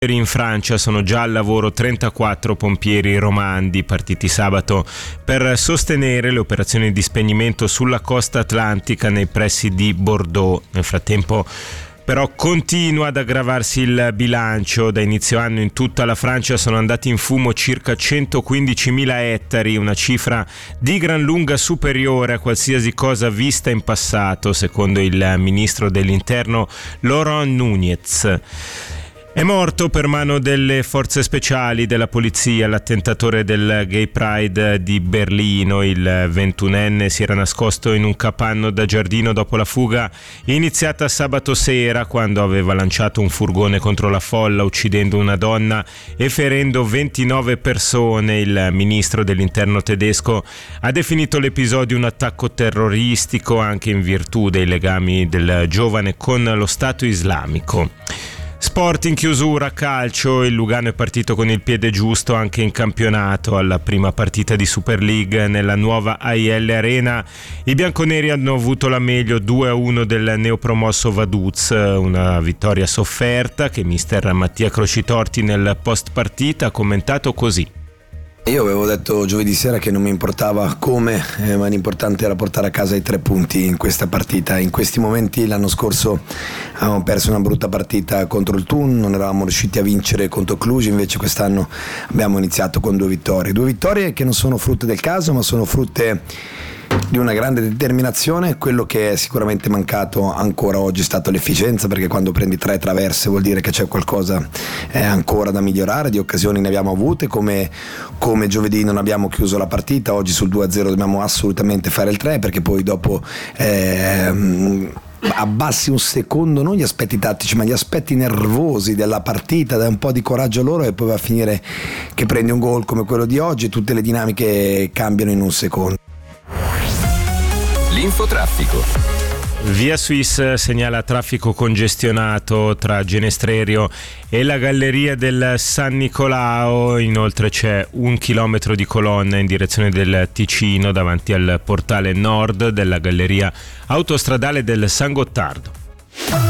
In Francia sono già al lavoro 34 pompieri romandi partiti sabato per sostenere le operazioni di spegnimento sulla costa atlantica nei pressi di Bordeaux. Nel frattempo però continua ad aggravarsi il bilancio. Da inizio anno in tutta la Francia sono andati in fumo circa 115.000 ettari, una cifra di gran lunga superiore a qualsiasi cosa vista in passato, secondo il ministro dell'interno Laurent Nunez. È morto per mano delle forze speciali della polizia l'attentatore del Gay Pride di Berlino. Il 21enne si era nascosto in un capanno da giardino dopo la fuga iniziata sabato sera, quando aveva lanciato un furgone contro la folla, uccidendo una donna e ferendo 29 persone. Il ministro dell'interno tedesco ha definito l'episodio un attacco terroristico, anche in virtù dei legami del giovane con lo Stato islamico. Sport in chiusura, calcio, il Lugano è partito con il piede giusto anche in campionato. Alla prima partita di Super League nella nuova AIL Arena i bianconeri hanno avuto la meglio 2-1 del neopromosso Vaduz, una vittoria sofferta che mister Mattia Crocitorti nel post partita ha commentato così. Io avevo detto giovedì sera che non mi importava come, ma l'importante era portare a casa i 3 punti in questa partita. In questi momenti l'anno scorso avevamo perso una brutta partita contro il Thun, non eravamo riusciti a vincere contro Cluj, invece quest'anno abbiamo iniziato con 2 vittorie che non sono frutte del caso, ma sono frutte di una grande determinazione. Quello che è sicuramente mancato ancora oggi è stata l'efficienza, perché quando prendi 3 traverse vuol dire che c'è qualcosa ancora da migliorare. Di occasioni ne abbiamo avute, come giovedì non abbiamo chiuso la partita, oggi sul 2-0 dobbiamo assolutamente fare il 3, perché poi dopo abbassi un secondo non gli aspetti tattici ma gli aspetti nervosi della partita, dai un po' di coraggio a loro e poi va a finire che prendi un gol come quello di oggi e tutte le dinamiche cambiano in un secondo. L'infotraffico. Via Suisse segnala traffico congestionato tra Genestrerio e la galleria del San Nicolao. Inoltre c'è 1 chilometro di colonna in direzione del Ticino davanti al portale nord della galleria autostradale del San Gottardo.